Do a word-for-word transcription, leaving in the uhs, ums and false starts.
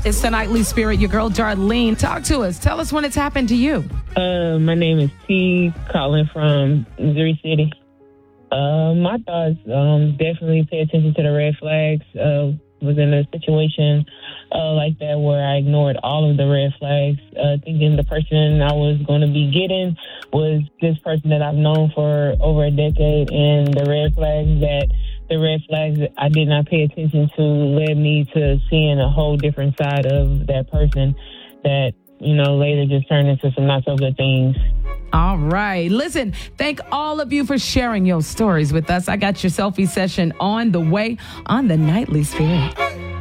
It's the Nightly Spirit, your girl Darlene. Talk to us. Tell us when it's happened to you. Uh, my name is T, calling from Missouri City. Uh, my thoughts, um, definitely pay attention to the red flags. Uh, was in a situation uh, like that where I ignored all of the red flags, uh, thinking the person I was going to be getting was this person that I've known for over a decade, and the red flags that the red flags that I did not pay attention to led me to seeing a whole different side of that person that, you know, later just turned into some not so good things. All right. Listen, thank all of you for sharing your stories with us. I got your selfie session on the way on the Nightly Spirit.